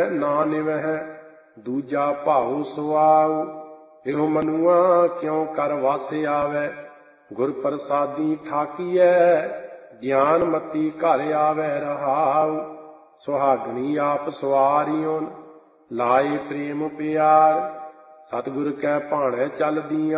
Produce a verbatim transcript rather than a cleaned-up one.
ਨਾ ਨਿਵਹਿ, ਦੂਜਾ ਭਾਉ ਸੁਆਉ। ਇਹੋ ਮਨੁਆ ਕਿਉ ਕਰ ਵਸ ਆਵੈ, ਗੁਰ ਪ੍ਰਸਾਦੀ ਠਾਕੀਐ, ਗਿਆਨ ਮਤੀ ਘਰ ਆਵੈ ਰਹਾਉ। ਸੁਹਾਗਣੀ ਆਪ ਸਵਾਰਿਉ, ਲਾਏ ਪ੍ਰੇਮ ਪਿਆਰ, ਸਤਿਗੁਰ ਕੈ ਭਾਣੈ ਚੱਲਦੀਆਂ,